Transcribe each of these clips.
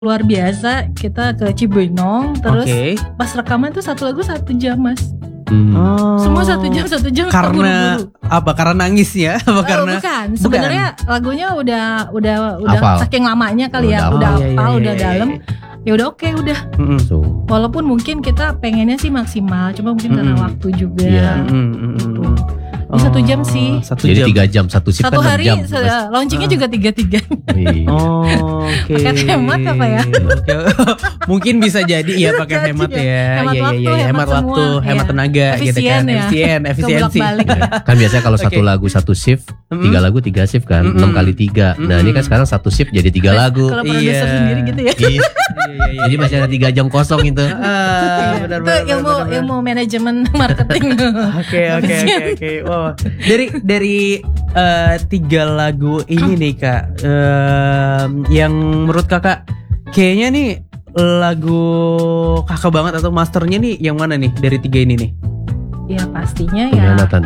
luar biasa. Kita ke Cibinong, terus pas rekaman tuh satu lagu 1 jam Mas. Semua 1 jam karena apa? Karena nangis ya? Apa karena bukan. Sebenarnya lagunya udah Hafal. saking lamanya kali ya, udah hafal, udah dalam. Ya udah oke, udah. Walaupun mungkin kita pengennya sih maksimal, cuma mungkin karena waktu juga. Gitu. Ini 1 jam sih. Jadi 3 jam, satu shift satu kan 6 hari jam. launchingnya juga 3-3. Oke. Pakai hemat apa ya? Mungkin bisa jadi ya pakai hemat ya. Hemat waktu, hemat tenaga gitu kan. Efisiensi. Kan biasanya kalau satu lagu satu shift, 3 lagu 3 shift kan, 6 kali 3. Nah ini kan sekarang satu shift jadi 3 lagu. Kalau produser sendiri gitu ya. Jadi masih ada 3 jam kosong itu. Itu ilmu manajemen marketing. Oke. Wow. Dari 3 lagu ini nih Kak, yang menurut Kakak kayaknya nih lagu Kakak banget atau masternya nih yang mana nih dari 3 ini nih? Ya pastinya Pengkhianatan.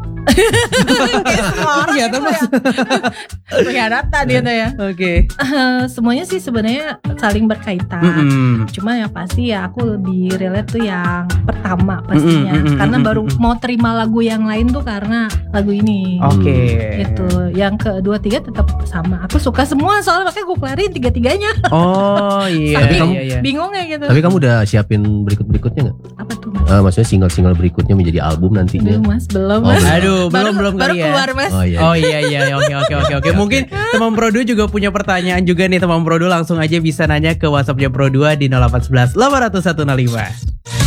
Pengkhianatan gitu ya. Oke. Semuanya sih sebenarnya saling berkaitan. Cuma yang pasti ya aku lebih relate tuh yang pertama pastinya. Karena baru mau terima lagu yang lain tuh karena lagu ini. Gitu. Yang kedua 3 tetap sama. Aku suka semua soalnya makanya gue kelarin 3-3-nya. Oh iya. Tapi kamu bingung ya gitu. Tapi kamu udah siapin berikutnya nggak? Apa tuh Mas? Maksudnya single-single berikutnya menjadi album nantinya? Belum Mas, belum Mas. Aduh, belum baru kali ya. keluar Mas. Oh iya. Oke. Mungkin teman Produ juga punya pertanyaan juga nih teman Produ, langsung aja bisa nanya ke WhatsAppnya Pro2 di 0811 801 105.